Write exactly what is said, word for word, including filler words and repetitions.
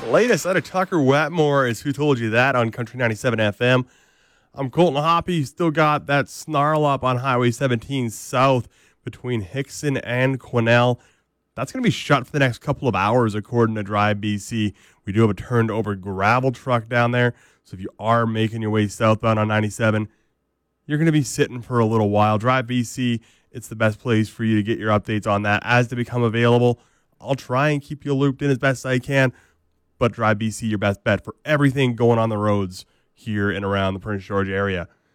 Latest out of Tucker Wetmore is Who Told You That on Country ninety-seven F M. I'm Colton Hoppy. Still got that snarl up on Highway seventeen south between Hickson and Quesnel. That's going to be shut for the next couple of hours, according to Drive B C. We do have a turned over gravel truck down there, so if you are making your way southbound on ninety-seven, you're going to be sitting for a little while. Drive B C, it's the best place for you to get your updates on that as they become available. I'll try and keep you looped in as best I can, but Drive B C, your best bet for everything going on the roads here and around the Prince George area.